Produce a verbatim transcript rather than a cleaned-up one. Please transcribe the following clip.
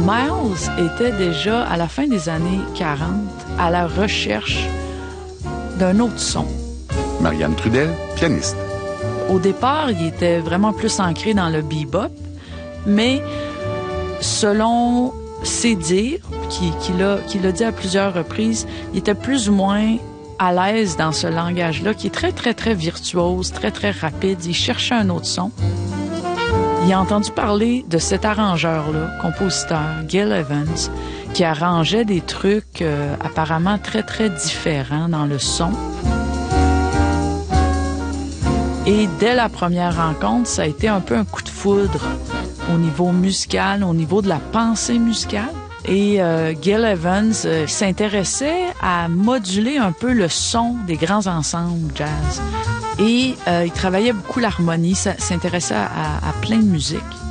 Miles était déjà, à la fin des années quarante, à la recherche d'un autre son. Marianne Trudel, pianiste. Au départ, il était vraiment plus ancré dans le bebop, mais selon ses dires, qu'il qui a, qu'il a dit à plusieurs reprises, il était plus ou moins à l'aise dans ce langage-là, qui est très, très, très virtuose, très, très rapide. Il cherchait un autre son. Il a entendu parler de cet arrangeur-là, compositeur, Gil Evans, qui arrangeait des trucs euh, apparemment très, très différents dans le son. Et dès la première rencontre, ça a été un peu un coup de foudre au niveau musical, au niveau de la pensée musicale. Et euh, Gil Evans euh, s'intéressait à moduler un peu le son des grands ensembles jazz. Et euh, il travaillait beaucoup l'harmonie, s'intéressait à, à plein de musique.